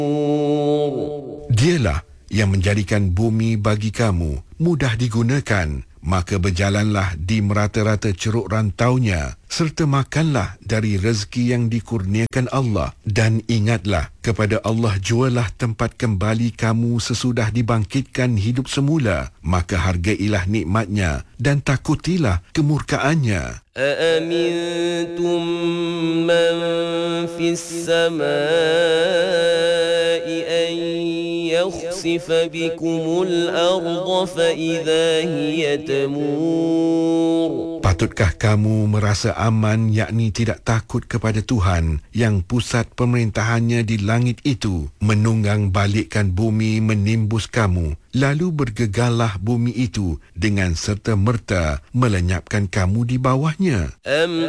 Dialah yang menjadikan bumi bagi kamu mudah digunakan, maka berjalanlah di merata-rata ceruk rantaunya, serta makanlah dari rezeki yang dikurniakan Allah. Dan ingatlah, kepada Allah jualah tempat kembali kamu sesudah dibangkitkan hidup semula, maka hargailah nikmatnya dan takutilah kemurkaannya. أأمنتم من في السماء أن يخسف بكم الأرض فإذا هي تمور. Patutkah kamu merasa aman, yakni tidak takut kepada Tuhan yang pusat pemerintahannya di langit itu, menunggang balikkan bumi menimbus kamu, lalu bergegarlah bumi itu dengan serta-merta melenyapkan kamu di bawahnya? أم